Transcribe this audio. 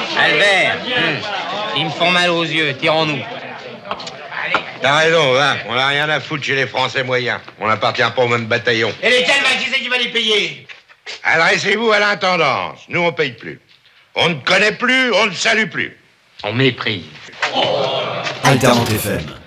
Albert, ils me font mal aux yeux, tirons-nous. T'as raison, va. On n'a rien à foutre chez les Français moyens. On n'appartient pas au même bataillon. Et lesquels, qui c'est qui va les payer? Adressez-vous à l'intendance. Nous, on paye plus. On ne connaît plus, on ne salue plus. On méprise. Alternative FM.